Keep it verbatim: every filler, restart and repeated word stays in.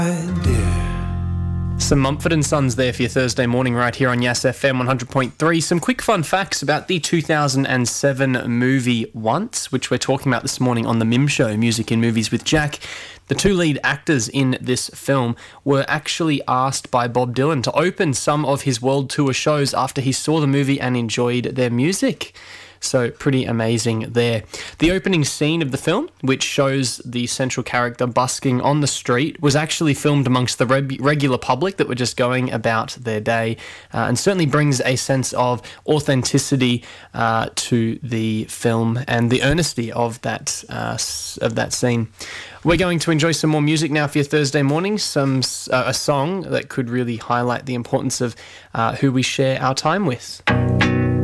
Some Mumford and Sons there for your Thursday morning right here on Yes F M one hundred point three. Some quick fun facts about the two thousand seven movie Once, which we're talking about this morning on the Mim Show, Music in Movies with Jack. The two lead actors in this film were actually asked by Bob Dylan to open some of his world tour shows after he saw the movie and enjoyed their music. So pretty amazing there. The opening scene of the film, which shows the central character busking on the street, was actually filmed amongst the reg- regular public that were just going about their day, uh, and certainly brings a sense of authenticity uh, to the film and the earnesty of that uh, of that scene. We're going to enjoy some more music now for your Thursday morning, some uh, a song that could really highlight the importance of uh, who we share our time with.